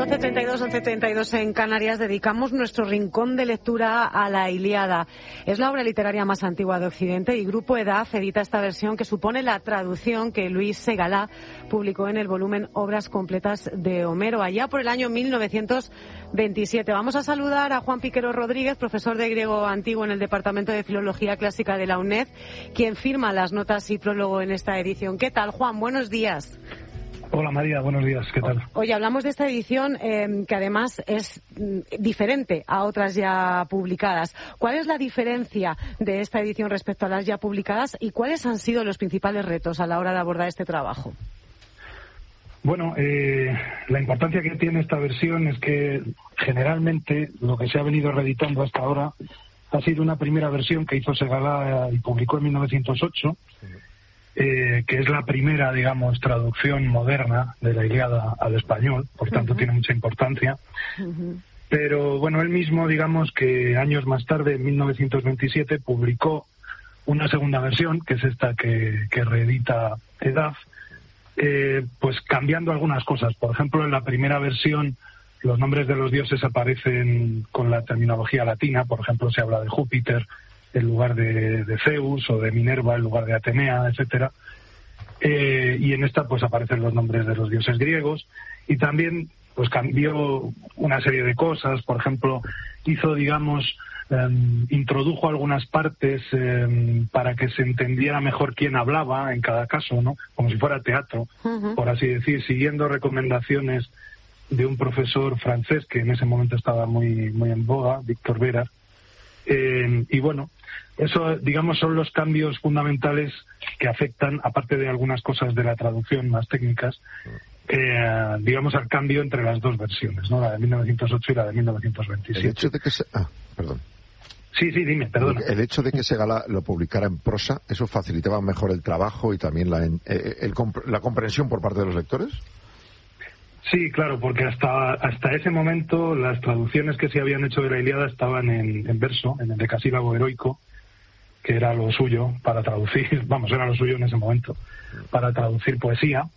12:32, 11:32 en Canarias, dedicamos nuestro rincón de lectura a la Ilíada. Es la obra literaria más antigua de Occidente y Grupo EDAF edita esta versión que supone la traducción que Luis Segalá publicó en el volumen Obras completas de Homero, allá por el año 1927. Vamos a saludar a Juan Piquero Rodríguez, profesor de griego antiguo en el Departamento de Filología Clásica de la UNED, quien firma las notas y prólogo en esta edición. ¿Qué tal, Juan? Buenos días. Hola María, buenos días, ¿qué tal? Oye, hablamos de esta edición que además es diferente a otras ya publicadas. ¿Cuál es la diferencia de esta edición respecto a las ya publicadas y cuáles han sido los principales retos a la hora de abordar este trabajo? Bueno, la importancia que tiene esta versión es que generalmente lo que se ha venido reeditando hasta ahora ha sido una primera versión que hizo Segalá y publicó en 1908, que es la primera, digamos, traducción moderna de la Ilíada al español, por tanto tiene mucha importancia. Pero bueno, él mismo, digamos que años más tarde, en 1927, publicó una segunda versión, que es esta que reedita EDAF, pues cambiando algunas cosas. Por ejemplo, en la primera versión los nombres de los dioses aparecen con la terminología latina. Por ejemplo, se habla de Júpiter en lugar de Zeus, o de Minerva en lugar de Atenea, etcétera. Y en esta pues aparecen los nombres de los dioses griegos, y también pues cambió una serie de cosas. Por ejemplo, hizo, digamos, introdujo algunas partes para que se entendiera mejor quién hablaba en cada caso, ¿no? Como si fuera teatro, por así decir, siguiendo recomendaciones de un profesor francés que en ese momento estaba muy en boga, Víctor Vera. Y bueno, eso, digamos, son los cambios fundamentales que afectan, aparte de algunas cosas de la traducción más técnicas, digamos, al cambio entre las dos versiones, ¿no? La de 1908 y la de 1927. El hecho de que perdón. Sí, dime, perdona. El hecho de que Segalá lo publicara en prosa, ¿eso facilitaba mejor el trabajo y también la comprensión por parte de los lectores? Sí, claro, porque hasta ese momento las traducciones que se habían hecho de la Ilíada estaban en verso, en el decasílabo heroico, que era lo suyo para traducir, era lo suyo en ese momento, para traducir poesía.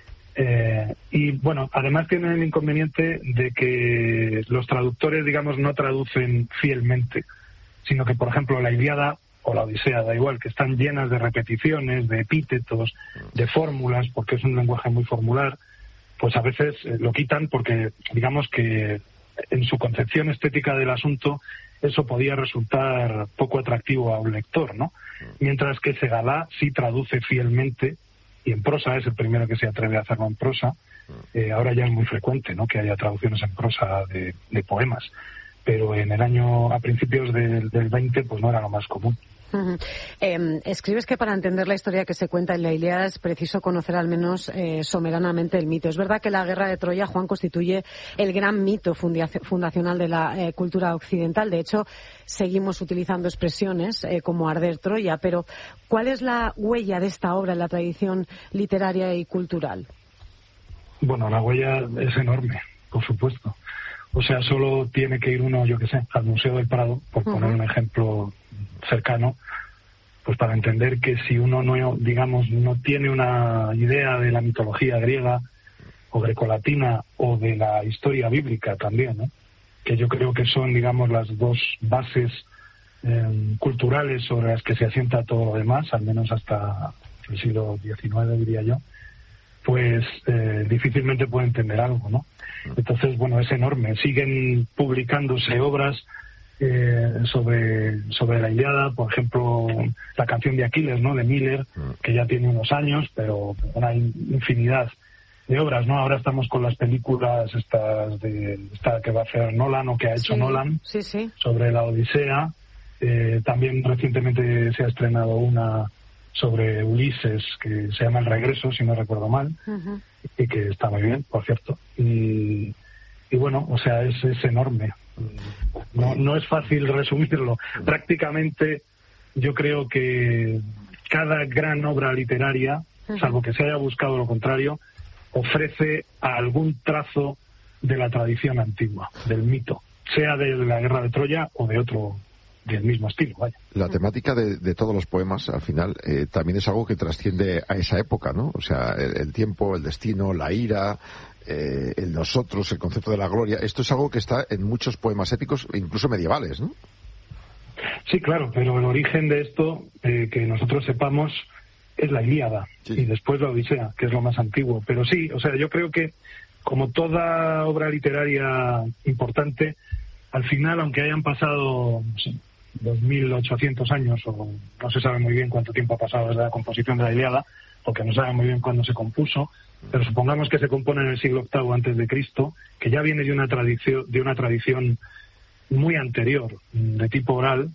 Y bueno, además tienen el inconveniente de que los traductores, digamos, no traducen fielmente, sino que, por ejemplo, la Ilíada o la Odisea, da igual, que están llenas de repeticiones, de epítetos, de fórmulas, porque es un lenguaje muy formular. Pues a veces lo quitan porque, digamos que en su concepción estética del asunto, eso podía resultar poco atractivo a un lector, ¿no? Mientras que Segalá sí traduce fielmente, y en prosa, es el primero que se atreve a hacerlo en prosa. Ahora ya es muy frecuente, ¿no?, que haya traducciones en prosa de poemas, pero en el año, a principios del 20, pues no era lo más común. Escribes que para entender la historia que se cuenta en la Ilíada es preciso conocer al menos someranamente el mito. Es verdad que la guerra de Troya, Juan, constituye el gran mito fundacional de la cultura occidental. De hecho, seguimos utilizando expresiones como arder Troya, pero ¿cuál es la huella de esta obra en la tradición literaria y cultural? Bueno, la huella es enorme, por supuesto. O sea, solo tiene que ir uno, yo qué sé, al Museo del Prado, por poner un ejemplo cercano, pues para entender que si uno no, digamos, no tiene una idea de la mitología griega o grecolatina o de la historia bíblica también, ¿no?, que yo creo que son, digamos, las dos bases culturales sobre las que se asienta todo lo demás, al menos hasta el siglo XIX, diría yo, pues difícilmente puede entender algo, ¿no? Entonces, bueno, es enorme. Siguen publicándose obras sobre la Ilíada, por ejemplo, la canción de Aquiles, ¿no?, de Miller, que ya tiene unos años, pero una infinidad de obras, ¿no? Ahora estamos con las películas esta que va a hacer Nolan, o que ha hecho Nolan, sobre la Odisea. También recientemente se ha estrenado una sobre Ulises, que se llama El Regreso, si no recuerdo mal, y que está muy bien, por cierto. Y bueno, o sea, es enorme. No es fácil resumirlo. Prácticamente yo creo que cada gran obra literaria, salvo que se haya buscado lo contrario, ofrece algún trazo de la tradición antigua, del mito, sea de la guerra de Troya o de otro, del mismo estilo, vaya. La temática de todos los poemas, al final, también es algo que trasciende a esa época, ¿no? O sea, el tiempo, el destino, la ira, el nosotros, el concepto de la gloria, esto es algo que está en muchos poemas épicos, incluso medievales, ¿no? Sí, claro, pero el origen de esto, que nosotros sepamos, es la Ilíada, sí, y después la Odisea, que es lo más antiguo. Pero sí, o sea, yo creo que, como toda obra literaria importante, al final, aunque hayan pasado, no sé, 2.800 años, o no se sabe muy bien cuánto tiempo ha pasado desde la composición de la Ilíada, porque no se sabe muy bien cuándo se compuso, pero supongamos que se compone en el siglo VIII antes de Cristo, que ya viene de una tradición muy anterior, de tipo oral,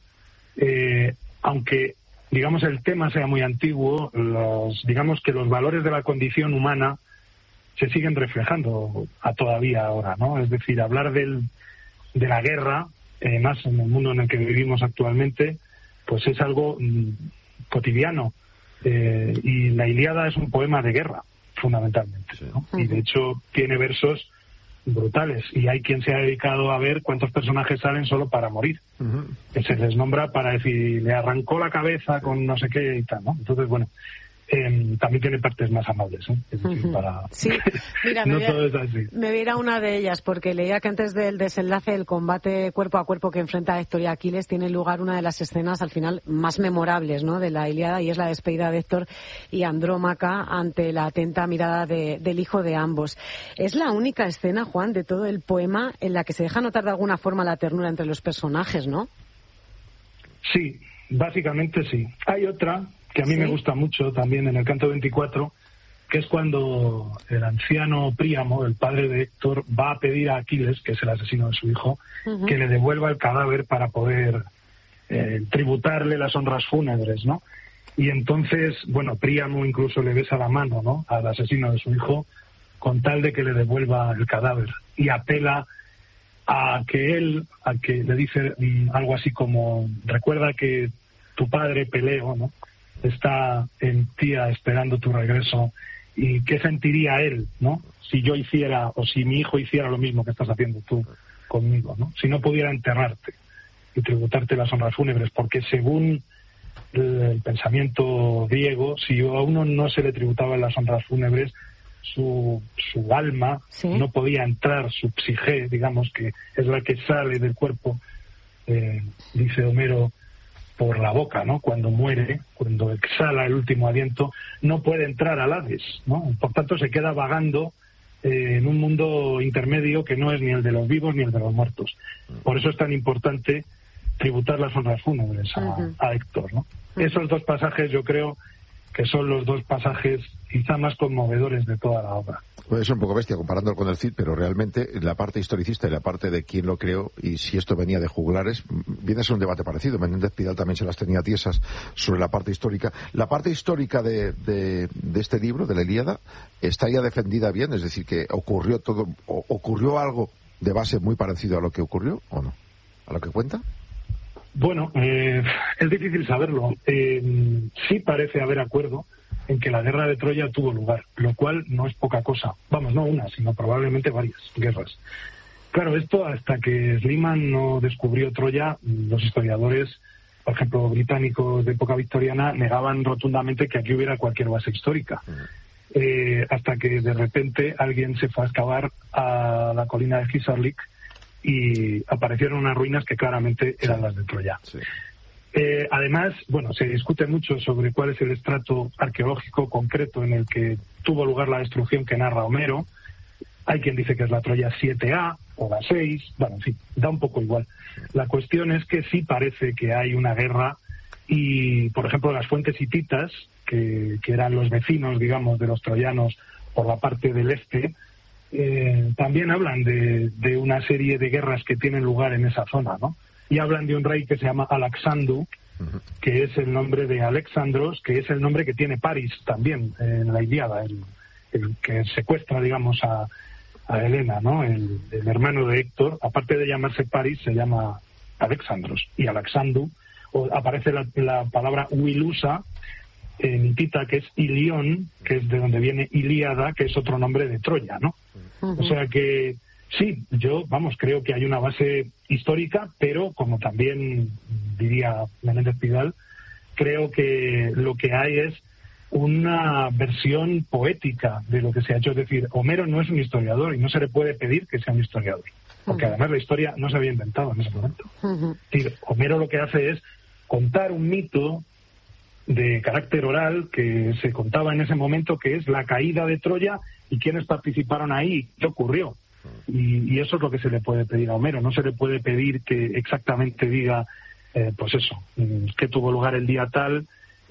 aunque digamos el tema sea muy antiguo, digamos que los valores de la condición humana se siguen reflejando todavía ahora, ¿no? Es decir, hablar de la guerra, más en el mundo en el que vivimos actualmente, pues es algo cotidiano, y la Ilíada es un poema de guerra, fundamentalmente, ¿no? Y de hecho tiene versos brutales, y hay quien se ha dedicado a ver cuántos personajes salen solo para morir, que se les nombra para decir, le arrancó la cabeza con no sé qué y tal, ¿no? Entonces, bueno, también tiene partes más amables, ¿eh? Es decir, sí, mira, no todo es así. Me voy a ir a una de ellas, porque leía que antes del desenlace del combate cuerpo a cuerpo que enfrenta a Héctor y Aquiles tiene lugar una de las escenas al final más memorables, ¿no?, de la Ilíada, y es la despedida de Héctor y Andrómaca ante la atenta mirada del hijo de ambos. Es la única escena, Juan, de todo el poema en la que se deja notar de alguna forma la ternura entre los personajes, ¿no? Sí, básicamente sí. Hay otra que a mí me gusta mucho también en el canto 24, que es cuando el anciano Príamo, el padre de Héctor, va a pedir a Aquiles, que es el asesino de su hijo, que le devuelva el cadáver para poder tributarle las honras fúnebres, ¿no? Y entonces, bueno, Príamo incluso le besa la mano, ¿no?, al asesino de su hijo, con tal de que le devuelva el cadáver, y apela a que le dice algo así como, recuerda que tu padre Peleo, ¿no?, está en Tía esperando tu regreso, y qué sentiría él, ¿no?, si yo hiciera, o si mi hijo hiciera lo mismo que estás haciendo tú conmigo, ¿no?, si no pudiera enterrarte y tributarte las honras fúnebres, porque según el pensamiento griego, si a uno no se le tributaban las honras fúnebres, su alma no podía entrar, su psique, digamos, que es la que sale del cuerpo, dice Homero, por la boca, ¿no?, cuando muere, cuando exhala el último aliento, no puede entrar al Hades, ¿no? Por tanto, se queda vagando en un mundo intermedio que no es ni el de los vivos ni el de los muertos. Por eso es tan importante tributar las honras fúnebres a Héctor, ¿no? Esos dos pasajes yo creo que son los dos pasajes quizá más conmovedores de toda la obra. Puede ser un poco bestia comparándolo con el Cid, pero realmente la parte historicista y la parte de quién lo creó y si esto venía de juglares, viene a ser un debate parecido. Menéndez Pidal también se las tenía tiesas sobre la parte histórica. La parte histórica de este libro, de la Ilíada, está ya defendida bien, es decir, que ocurrió algo de base muy parecido a lo que ocurrió, ¿o no? ¿A lo que cuenta? Bueno, es difícil saberlo. Sí parece haber acuerdo en que la guerra de Troya tuvo lugar, lo cual no es poca cosa. Vamos, no una, sino probablemente varias guerras. Claro, esto hasta que Schliemann no descubrió Troya, los historiadores, por ejemplo, británicos de época victoriana, negaban rotundamente que aquí hubiera cualquier base histórica. Hasta que de repente alguien se fue a excavar a la colina de Hisarlik y aparecieron unas ruinas que claramente eran las de Troya. Sí. Además, bueno, se discute mucho sobre cuál es el estrato arqueológico concreto en el que tuvo lugar la destrucción que narra Homero. Hay quien dice que es la Troya 7A o la 6, bueno, en fin, da un poco igual. La cuestión es que sí parece que hay una guerra y, por ejemplo, las fuentes hititas, que eran los vecinos, digamos, de los troyanos por la parte del este, también hablan de una serie de guerras que tienen lugar en esa zona, ¿no? Y hablan de un rey que se llama Alexandru, que es el nombre de Alexandros, que es el nombre que tiene París también en la Ilíada, el que secuestra, digamos, a Helena, ¿no? El hermano de Héctor, aparte de llamarse París, se llama Alexandros. Y Alexandru, aparece la palabra Uilusa en hitita, que es Ilión, que es de donde viene Ilíada, que es otro nombre de Troya, ¿no? O sea que sí, yo, creo que hay una base histórica, pero como también diría Menéndez Pidal, creo que lo que hay es una versión poética de lo que se ha hecho. Es decir, Homero no es un historiador y no se le puede pedir que sea un historiador, porque además la historia no se había inventado en ese momento. Es decir, Homero lo que hace es contar un mito de carácter oral que se contaba en ese momento, que es la caída de Troya y quiénes participaron ahí, qué ocurrió. Y eso es lo que se le puede pedir a Homero. No se le puede pedir que exactamente diga, pues eso, que tuvo lugar el día tal,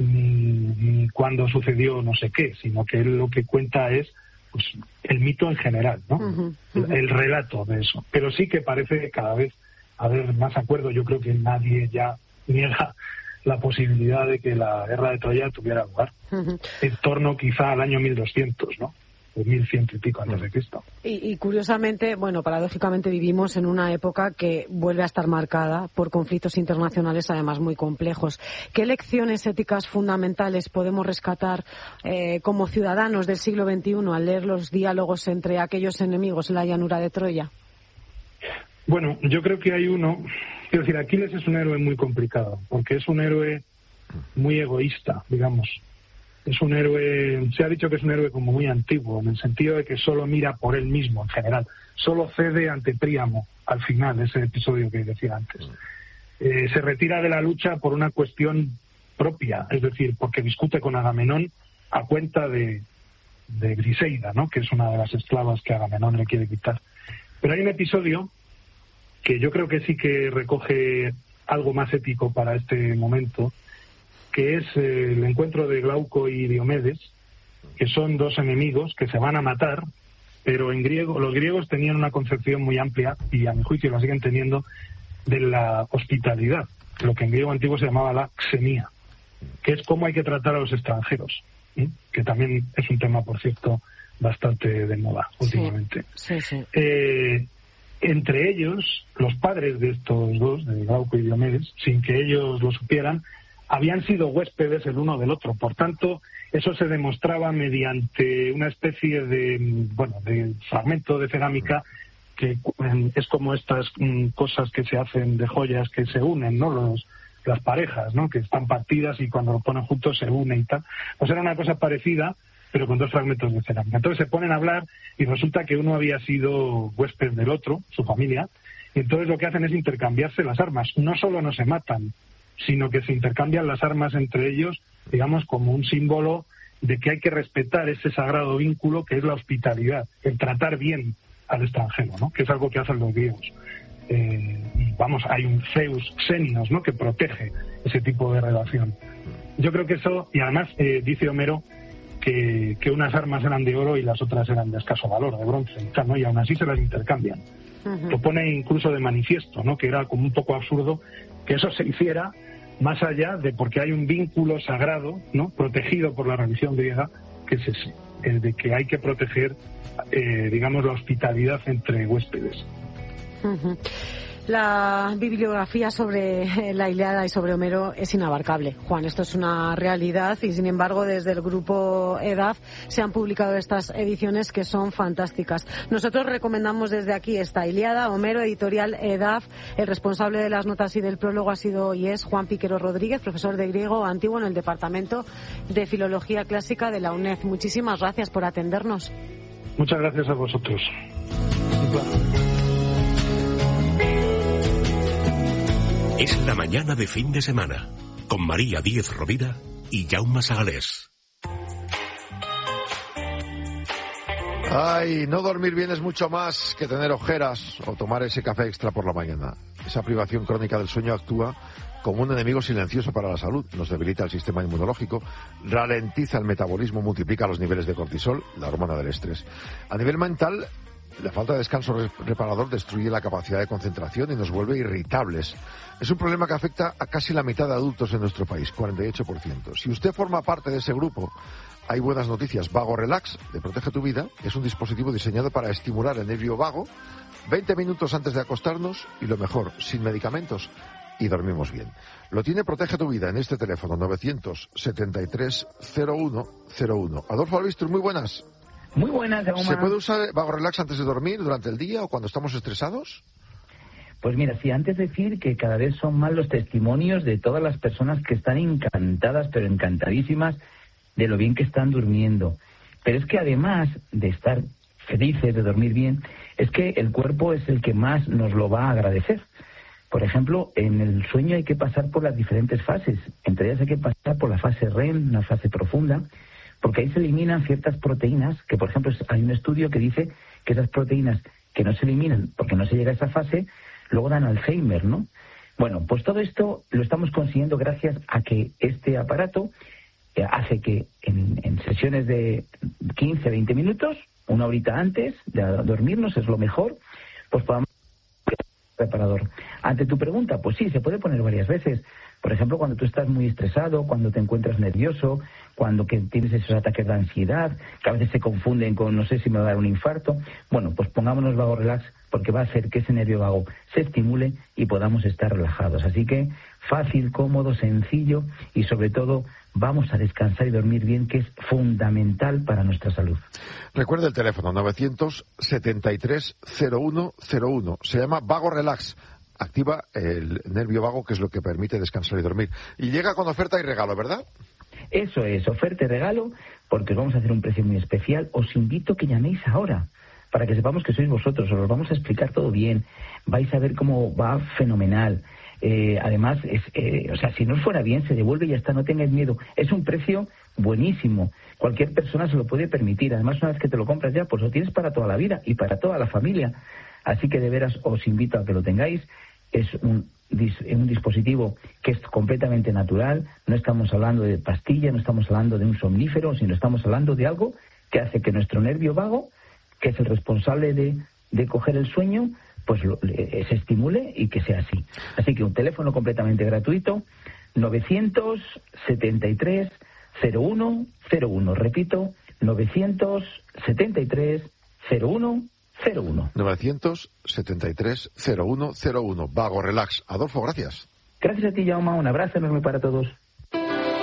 ni cuándo sucedió no sé qué, sino que él lo que cuenta es pues el mito en general, ¿no? El relato de eso. Pero sí que parece cada vez haber más acuerdo. Yo creo que nadie ya niega la posibilidad de que la guerra de Troya tuviera lugar en torno quizá al año 1200, ¿no? O 1100 y pico antes de Cristo. Y curiosamente, bueno, paradójicamente vivimos en una época que vuelve a estar marcada por conflictos internacionales además muy complejos. ¿Qué lecciones éticas fundamentales podemos rescatar como ciudadanos del siglo XXI al leer los diálogos entre aquellos enemigos en la llanura de Troya? Bueno, yo creo que hay uno. Quiero decir, Aquiles es un héroe muy complicado, porque es un héroe muy egoísta, digamos. Es un héroe, se ha dicho que es un héroe como muy antiguo, en el sentido de que solo mira por él mismo en general, solo cede ante Príamo al final, ese episodio que decía antes. Se retira de la lucha por una cuestión propia, es decir, porque discute con Agamenón a cuenta de Briseida, ¿no? Que es una de las esclavas que Agamenón le quiere quitar. Pero hay un episodio que yo creo que sí que recoge algo más épico para este momento, que es el encuentro de Glauco y Diomedes, que son dos enemigos que se van a matar, pero en griego, los griegos tenían una concepción muy amplia, y a mi juicio la siguen teniendo, de la hospitalidad, lo que en griego antiguo se llamaba la xenía, que es cómo hay que tratar a los extranjeros, que también es un tema, por cierto, bastante de moda últimamente. Sí. Entre ellos, los padres de estos dos, de Glauco y Diomedes, sin que ellos lo supieran, habían sido huéspedes el uno del otro. Por tanto, eso se demostraba mediante una especie de fragmento de cerámica que es como estas cosas que se hacen de joyas que se unen, ¿no? Las parejas, ¿no? Que están partidas y cuando lo ponen juntos se unen y tal. Pues era una cosa parecida, pero con dos fragmentos de cerámica. Entonces se ponen a hablar y resulta que uno había sido huésped del otro, su familia, y entonces lo que hacen es intercambiarse las armas. No solo no se matan, sino que se intercambian las armas entre ellos, digamos, como un símbolo de que hay que respetar ese sagrado vínculo que es la hospitalidad, el tratar bien al extranjero, ¿no? Que es algo que hacen los griegos. Hay un Zeus Xenios, ¿no? Que protege ese tipo de relación. Yo creo que eso, y además dice Homero que unas armas eran de oro y las otras eran de escaso valor, de bronce, ¿no? Y aún así se las intercambian. Lo pone incluso de manifiesto, ¿no? Que era como un poco absurdo que eso se hiciera más allá de porque hay un vínculo sagrado, ¿no? Protegido por la religión griega, que es ese, el de que hay que proteger, digamos, la hospitalidad entre huéspedes. La bibliografía sobre la Ilíada y sobre Homero es inabarcable, Juan. Esto es una realidad y, sin embargo, desde el grupo EDAF se han publicado estas ediciones que son fantásticas. Nosotros recomendamos desde aquí esta Ilíada, Homero, editorial EDAF. El responsable de las notas y del prólogo ha sido y es Juan Piquero Rodríguez, profesor de griego antiguo en el Departamento de Filología Clásica de la UNED. Muchísimas gracias por atendernos. Muchas gracias a vosotros. Es la mañana de fin de semana, con María Díez Rovira y Jaume Sagalés. Ay, no dormir bien es mucho más que tener ojeras o tomar ese café extra por la mañana. Esa privación crónica del sueño actúa como un enemigo silencioso para la salud. Nos debilita el sistema inmunológico, ralentiza el metabolismo, multiplica los niveles de cortisol, la hormona del estrés. A nivel mental, la falta de descanso reparador destruye la capacidad de concentración y nos vuelve irritables. Es un problema que afecta a casi la mitad de adultos en nuestro país, 48%. Si usted forma parte de ese grupo, hay buenas noticias. Vago Relax, de Protege tu Vida, es un dispositivo diseñado para estimular el nervio vago 20 minutos antes de acostarnos y, lo mejor, sin medicamentos, y dormimos bien. Lo tiene Protege tu Vida en este teléfono 973-0101. Adolfo Albistur, muy buenas. Muy buenas, Jaume. ¿Se puede usar Vago Relax antes de dormir, durante el día o cuando estamos estresados? Pues mira, sí, antes decir que cada vez son más los testimonios de todas las personas que están encantadas, pero encantadísimas, de lo bien que están durmiendo. Pero es que además de estar felices, de dormir bien, es que el cuerpo es el que más nos lo va a agradecer. Por ejemplo, en el sueño hay que pasar por las diferentes fases. Entre ellas hay que pasar por la fase REM, una fase profunda, porque ahí se eliminan ciertas proteínas, que por ejemplo hay un estudio que dice que esas proteínas que no se eliminan porque no se llega a esa fase, luego dan Alzheimer, ¿no? Bueno, pues todo esto lo estamos consiguiendo gracias a que este aparato hace que en sesiones de 15, 20 minutos, una horita antes de dormirnos, es lo mejor, pues podamos reparador. Ante tu pregunta, pues sí, se puede poner varias veces. Por ejemplo, cuando tú estás muy estresado, cuando te encuentras nervioso, cuando que tienes esos ataques de ansiedad, que a veces se confunden con no sé si me va a dar un infarto. Bueno, pues pongámonos Vago Relax, porque va a hacer que ese nervio vago se estimule y podamos estar relajados. Así que fácil, cómodo, sencillo y sobre todo vamos a descansar y dormir bien, que es fundamental para nuestra salud. Recuerda el teléfono 973-0101. Se llama Vago Relax. Activa el nervio vago, que es lo que permite descansar y dormir. Y llega con oferta y regalo, ¿verdad? Eso es, oferta y regalo, porque os vamos a hacer un precio muy especial. Os invito a que llaméis ahora, para que sepamos que sois vosotros. Os lo vamos a explicar todo bien. Vais a ver cómo va fenomenal. Además, si no os fuera bien, se devuelve y ya está, no tengáis miedo. Es un precio buenísimo. Cualquier persona se lo puede permitir. Además, una vez que te lo compras ya, pues lo tienes para toda la vida y para toda la familia. Así que de veras os invito a que lo tengáis. Es un dispositivo que es completamente natural. No estamos hablando de pastilla, no estamos hablando de un somnífero, sino estamos hablando de algo que hace que nuestro nervio vago, que es el responsable de coger el sueño, pues se estimule y que sea así. Así que un teléfono completamente gratuito, 973-0101. Repito, 973-0101. 973-0101. Vago Relax. Adolfo, gracias. Gracias a ti, Jaume. Un abrazo enorme para todos.